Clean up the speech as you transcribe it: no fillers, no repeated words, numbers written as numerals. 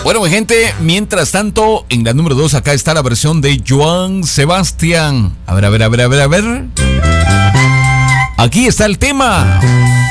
Bueno, mi gente, mientras tanto, en la número 2 acá está la versión de Joan Sebastián. A ver. Aquí está el tema.